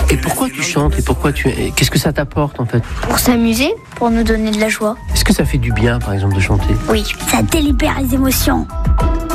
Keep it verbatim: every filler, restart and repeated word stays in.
Et pourquoi tu chantes et pourquoi tu qu'est-ce que ça t'apporte en fait? Pour s'amuser, pour nous donner de la joie. Est-ce que ça fait du bien par exemple de chanter? Oui, Ça délibère les émotions.